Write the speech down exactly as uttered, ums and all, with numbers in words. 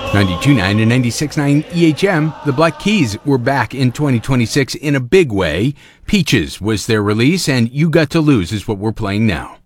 ninety-two point nine and ninety-six point nine E H M, the Black Keys were back in twenty twenty-six in a big way. Peaches was their release, and You Got to Lose is what we're playing now.